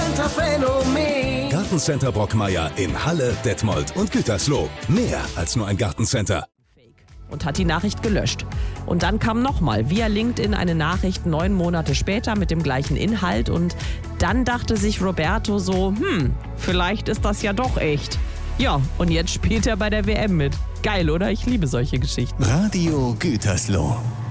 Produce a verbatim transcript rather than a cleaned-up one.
Gartencenter-Phänomen. Gartencenter Brockmeier in Halle, Detmold und Gütersloh. Mehr als nur ein Gartencenter. Und hat die Nachricht gelöscht. Und dann kam nochmal via LinkedIn eine Nachricht neun Monate später mit dem gleichen Inhalt. Und dann dachte sich Roberto so, hm, vielleicht ist das ja doch echt. Ja, und jetzt spielt er bei der W M mit. Geil, oder? Ich liebe solche Geschichten. Radio Gütersloh.